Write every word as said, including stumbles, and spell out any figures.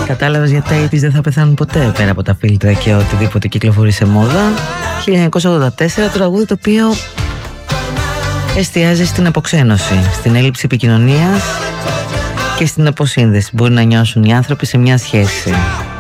Κατάλαβες γιατί τα ογδόντα δεν θα πεθάνουν ποτέ πέρα από τα φίλτρα και οτιδήποτε κυκλοφορεί σε μόδα. χίλια εννιακόσια ογδόντα τέσσερα, το τραγούδι το οποίο εστιάζει στην αποξένωση, στην έλλειψη επικοινωνίας και στην αποσύνδεση που μπορεί να νιώσουν οι άνθρωποι σε μια σχέση.